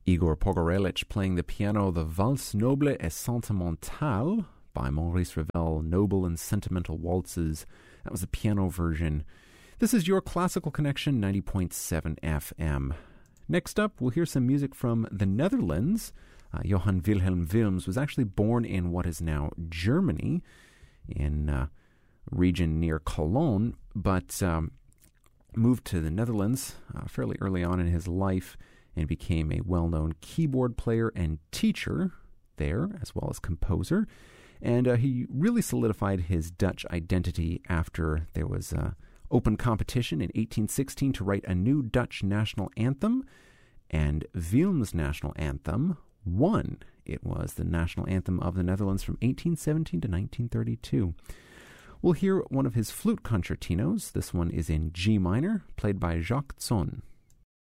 Igor Pogorelich playing the piano, the Valse Noble et Sentimentale by Maurice Ravel, Noble and Sentimental Waltzes. That was the piano version. This is your Classical Connection, 90.7 FM. Next up, we'll hear some music from the Netherlands. Johann Wilhelm Wilms was actually born in what is now Germany, in a region near Cologne, but moved to the Netherlands fairly early on in his life and became a well-known keyboard player and teacher there, as well as composer. And he really solidified his Dutch identity after there was open competition in 1816 to write a new Dutch national anthem, and Wilms' national anthem won. It was the national anthem of the Netherlands from 1817 to 1932. We'll hear one of his flute concertinos. This one is in G minor, played by Jacques Zon.